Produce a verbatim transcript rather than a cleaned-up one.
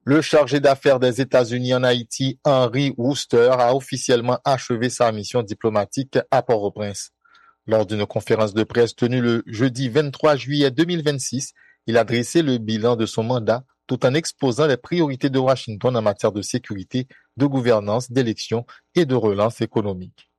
Le chargé d'affaires des États-Unis en Haïti, Henry Wooster, a officiellement achevé sa mission diplomatique à Port-au-Prince. Lors d'une conférence de presse tenue le jeudi vingt-trois juillet deux mille vingt-six, il a dressé le bilan de son mandat tout en exposant les priorités de Washington en matière de sécurité, de gouvernance, d'élections et de relance économique.